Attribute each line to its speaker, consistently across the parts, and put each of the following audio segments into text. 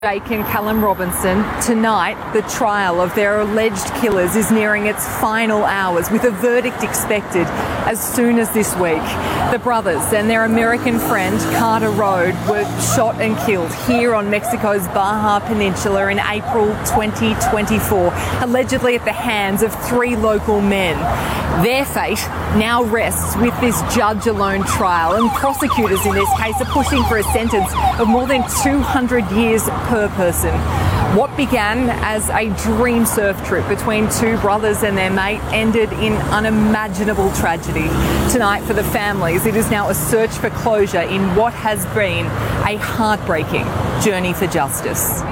Speaker 1: Jake and Callum Robinson. Tonight, the trial of their alleged killers is nearing its final hours, with a verdict expected as soon as this week. The brothers and their American friend, Carter Rode, were shot and killed here on Mexico's Baja Peninsula in April 2024, allegedly at the hands of 3 local men. Their fate now rests with this judge-alone trial, and prosecutors in this case are pushing for a sentence of more than 200 years per person. What began as a dream surf trip between 2 brothers and their mate ended in unimaginable tragedy. Tonight, for the families, it is now a search for closure in what has been a heartbreaking journey for justice.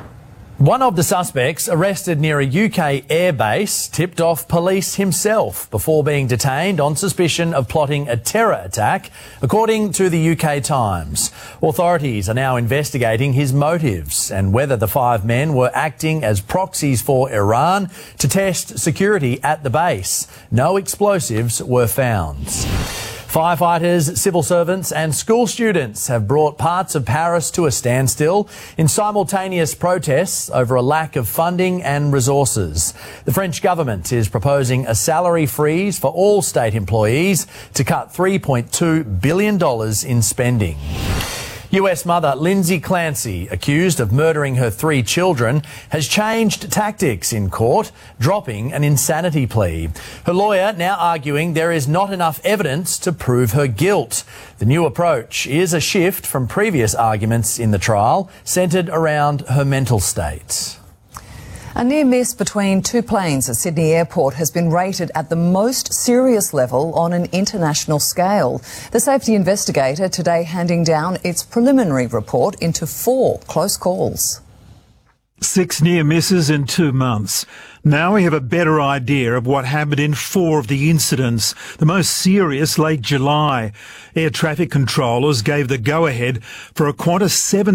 Speaker 2: One of the suspects arrested near a UK airbase tipped off police himself before being detained on suspicion of plotting a terror attack, according to the UK Times. Authorities are now investigating his motives and whether the 5 men were acting as proxies for Iran to test security at the base. No explosives were found. Firefighters, civil servants and school students have brought parts of Paris to a standstill in simultaneous protests over a lack of funding and resources. The French government is proposing a salary freeze for all state employees to cut $3.2 billion in spending. US mother Lindsay Clancy, accused of murdering her 3 children, has changed tactics in court, dropping an insanity plea. Her lawyer now arguing there is not enough evidence to prove her guilt. The new approach is a shift from previous arguments in the trial, centred around her mental state.
Speaker 3: A near miss between 2 planes at Sydney Airport has been rated at the most serious level on an international scale. The safety investigator today handing down its preliminary report into 4 close calls.
Speaker 4: 6 near misses in 2 months. Now we have a better idea of what happened in 4 of the incidents, the most serious late July. Air traffic controllers gave the go-ahead for a Qantas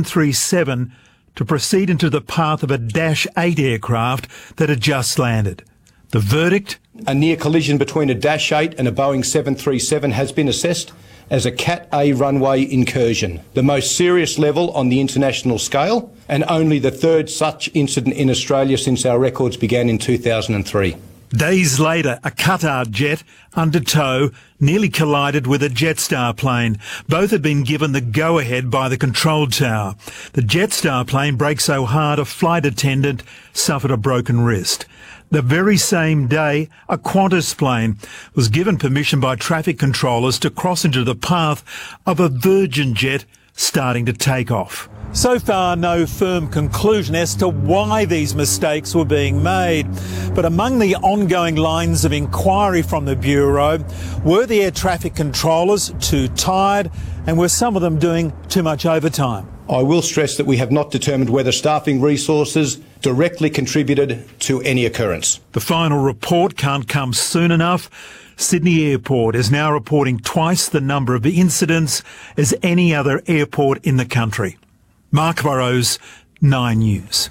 Speaker 4: 737 to proceed into the path of a Dash 8 aircraft that had just landed. The verdict?
Speaker 5: A near collision between a Dash 8 and a Boeing 737 has been assessed as a Cat A runway incursion, the most serious level on the international scale, and only the 3rd such incident in Australia since our records began in 2003.
Speaker 4: Days later, a Qatar jet under tow nearly collided with a Jetstar plane. Both had been given the go-ahead by the control tower. The Jetstar plane braked so hard a flight attendant suffered a broken wrist. The very same day, a Qantas plane was given permission by traffic controllers to cross into the path of a Virgin jet starting to take off. So far, no firm conclusion as to why these mistakes were being made. But among the ongoing lines of inquiry from the Bureau, were the air traffic controllers too tired, and were some of them doing too much overtime?
Speaker 5: I will stress that we have not determined whether staffing resources directly contributed to any occurrence.
Speaker 4: The final report can't come soon enough. Sydney Airport is now reporting twice the number of incidents as any other airport in the country. Mark Burrows, 9 News.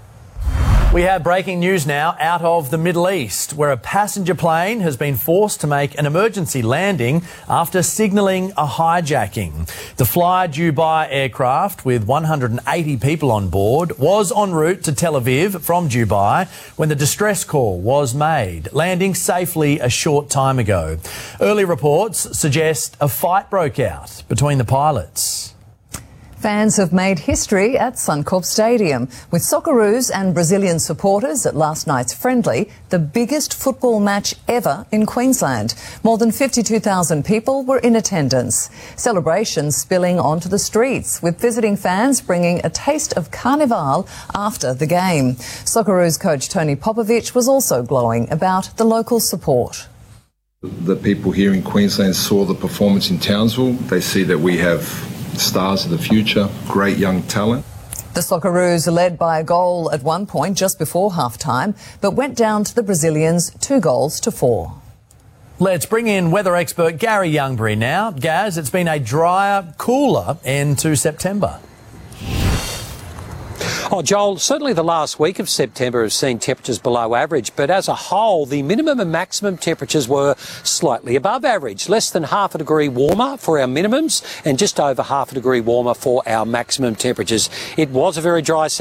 Speaker 2: We have breaking news now out of the Middle East, where a passenger plane has been forced to make an emergency landing after signalling a hijacking. The Fly Dubai aircraft, with 180 people on board, was en route to Tel Aviv from Dubai when the distress call was made, landing safely a short time ago. Early reports suggest a fight broke out between the pilots.
Speaker 3: Fans have made history at Suncorp Stadium, with Socceroos and Brazilian supporters at last night's friendly, the biggest football match ever in Queensland. More than 52,000 people were in attendance. Celebrations spilling onto the streets, with visiting fans bringing a taste of Carnival after the game. Socceroos coach Tony Popovic was also glowing about the local support.
Speaker 6: The people here in Queensland saw the performance in Townsville. They see that we have stars of the future, great young talent.
Speaker 3: The Socceroos led by a goal at one point just before half-time, but went down to the Brazilians 2-4.
Speaker 2: Let's bring in weather expert Gary Youngbury now. Gaz, it's been a drier, cooler end to September.
Speaker 7: Oh, Joel, certainly the last week of September has seen temperatures below average, but as a whole, the minimum and maximum temperatures were slightly above average, less than half a degree warmer for our minimums and just over half a degree warmer for our maximum temperatures. It was a very dry